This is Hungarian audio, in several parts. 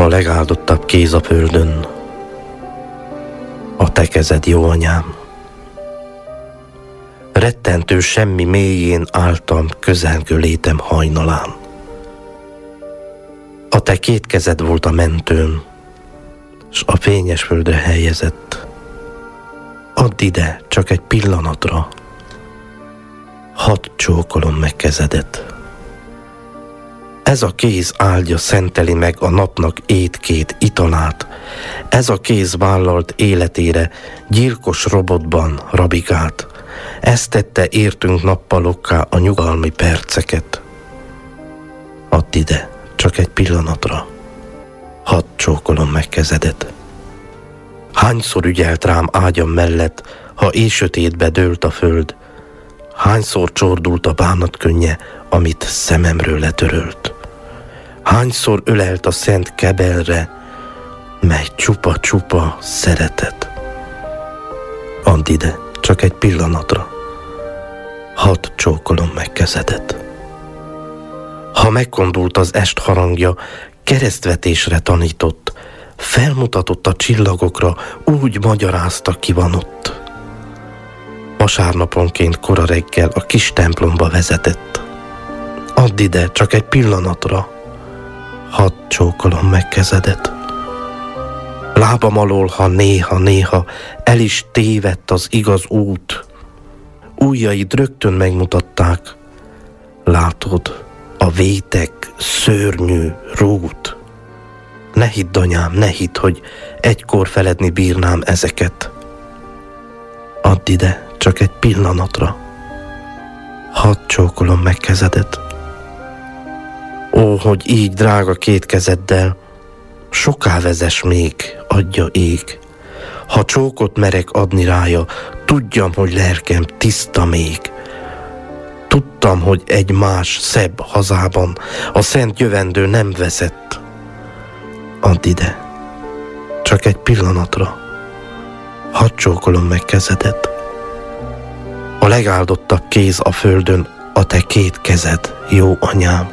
legáldottabb kéz a földön, a te kezed, jó anyám. Rettentő semmi mélyén álltam közelgő létem hajnalán. A te két kezed volt a mentőm, s a fényes földre helyezett. Add ide csak egy pillanatra, hadd csókolom meg kezedet. Ez a kéz áldja szenteli meg a napnak étkét, italát. Ez a kéz vállalt életére gyilkos robotban rabigát. Ez tette értünk nappalokká a nyugalmi perceket. Add ide csak egy pillanatra, hadd csókolom meg kezedet. Hányszor ügyelt rám ágyam mellett, ha éjsötétbe dőlt a föld? Hányszor csordult a bánat könnye, amit szememről letörölt? Hányszor ölelt a szent kebelre, mely csupa-csupa szeretet? Add ide csak egy pillanatra, hadd csókolom meg kezedet. Ha megkondult az est harangja, keresztvetésre tanított, felmutatott a csillagokra, úgy magyarázta, ki van ott. Vasárnaponként kora reggel a kis templomba vezetett. Add ide csak egy pillanatra, hadd csókolom meg kezedet. Lábam alól, ha néha-néha el is tévedt az igaz út, ujjaid rögtön megmutatták, látod, a vétek szörnyű rút. Ne hidd, anyám, ne hidd, hogy egykor feledni bírnám ezeket. Add ide csak egy pillanatra, hadd csókolom meg kezedet. Ó, hogy így, drága két kezeddel, soká vezess még, adja ég. Ha csókot merek adni rája, tudjam, hogy lelkem tiszta még. Tudtam, hogy egy más, szebb hazában a szent jövendő nem vezet. Add ide csak egy pillanatra, hadd csókolom meg kezedet. A legáldottabb kéz a földön a te két kezed, jó anyám.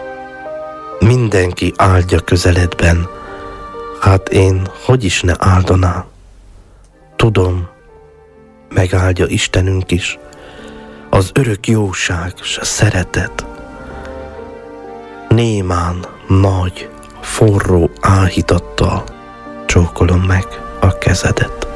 Mindenki áldja közeledben, hát én hogy is ne áldanám? Tudom, megáldja Istenünk is, az örök jóság s szeretet. Némán, nagy, forró áhítattal csókolom meg a kezedet.